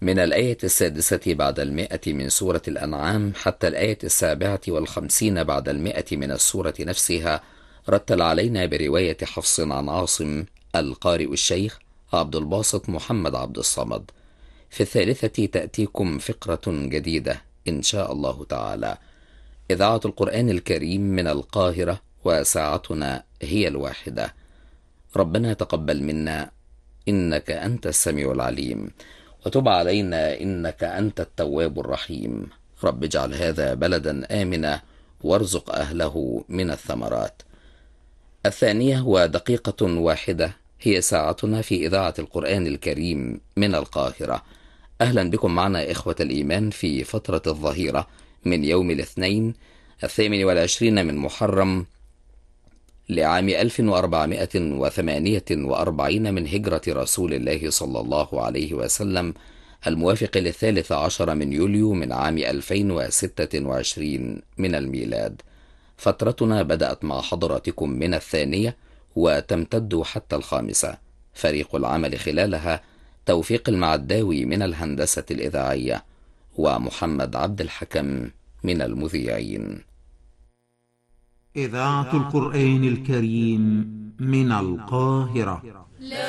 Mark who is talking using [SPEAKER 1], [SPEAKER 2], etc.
[SPEAKER 1] من الآية 6 بعد 100 من سورة الأنعام حتى الآية 57 بعد 100 من السورة نفسها، رتل علينا برواية حفص عن عاصم القارئ الشيخ عبد الباسط محمد عبد الصمد. في الثالثة تأتيكم فقرة جديدة إن شاء الله تعالى. إذاعة القرآن الكريم من القاهرة، وساعتنا هي الواحدة. ربنا تقبل منا إنك أنت السميع العليم، وتب علينا إنك أنت التواب الرحيم. رب اجعل هذا بلدا آمنا وارزق أهله من الثمرات. الثانية ودقيقة واحدة هي ساعتنا في إذاعة القرآن الكريم من القاهرة. أهلا بكم معنا إخوة الإيمان في فترة الظهيرة من يوم الاثنين 28 من محرم لعام 1448 من هجرة رسول الله صلى الله عليه وسلم، الموافق 13 من يوليو من عام 2026 من الميلاد. فترتنا بدأت مع حضراتكم من الثانية وتمتد حتى الخامسة. فريق العمل خلالها توفيق المعداوي من الهندسة الإذاعية، ومحمد عبد الحكم من المذيعين.
[SPEAKER 2] إذاعة القرآن الكريم من القاهرة.